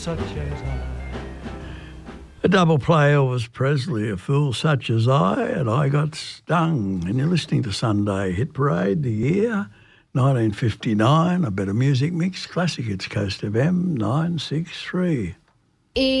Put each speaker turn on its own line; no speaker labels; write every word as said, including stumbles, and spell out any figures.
Such as I.
A double play Elvis Presley, A Fool Such As I, and I Got Stung. And you're listening to Sunday Hit Parade, the year nineteen fifty-nine. A Better Music Mix, Classic Hits Coast F M nine six three.